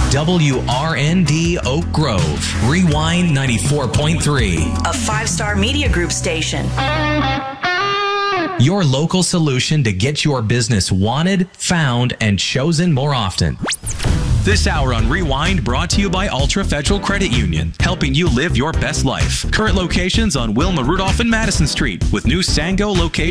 WRND Oak Grove, Rewind 94.3. A 5-star media group station. Your local solution to get your business wanted, found, and chosen more often. This hour on Rewind brought to you by Ultra Federal Credit Union, helping you live your best life. Current locations on Wilma Rudolph and Madison Street, with new Sango locations